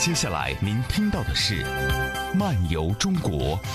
接下来您听到的是《漫游中国》。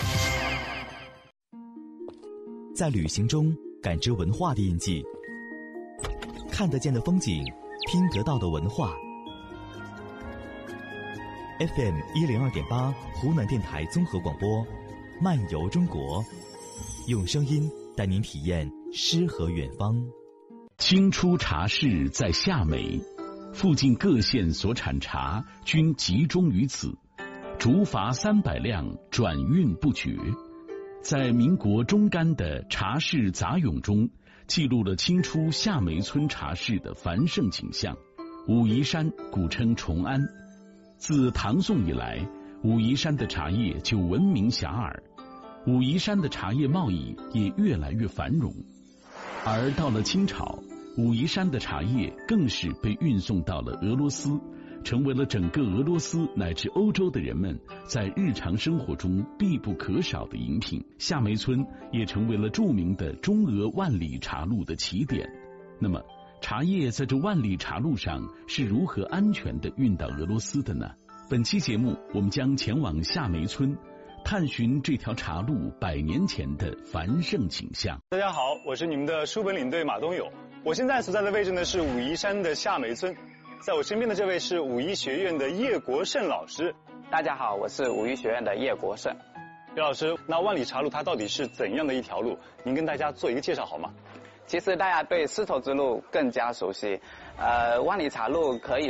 在旅行中感知文化的印记，看得见的风景，听得到的文化。FM 102.8湖南电台综合广播，《漫游中国》，用声音带您体验诗和远方。 清初茶室在夏美，附近各县所产茶均集中于此，竹筏300辆，转运不绝。在民国中干的《茶室杂咏》中，记录了清初夏梅村茶室的繁盛景象。武夷山古称崇安，自唐宋以来，武夷山的茶叶就闻名遐迩，武夷山的茶叶贸易也越来越繁荣。而到了清朝，武夷山的茶叶更是被运送到了俄罗斯，成为了整个俄罗斯乃至欧洲的人们在日常生活中必不可少的饮品。夏梅村也成为了著名的中俄万里茶路的起点。那么茶叶在这万里茶路上是如何安全地运到俄罗斯的呢？本期节目我们将前往夏梅村，探寻这条茶路100年前的繁盛景象。 大家好，我是你们的书本领队马东友。我现在所在的位置呢是武夷山的夏梅村，在我身边的这位是武夷学院的叶国胜老师。 大家好，我是武夷学院的叶国胜。 叶老师，那万里茶路它到底是怎样的一条路？您跟大家做一个介绍好吗？ 其实大家对丝绸之路更加熟悉，万里茶路可以